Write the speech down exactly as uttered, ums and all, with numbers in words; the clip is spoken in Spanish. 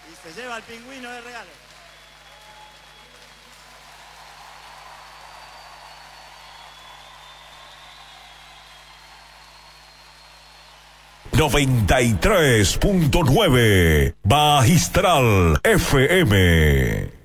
Y se lleva el pingüino de regalo. noventa y tres punto nueve Magistral F M.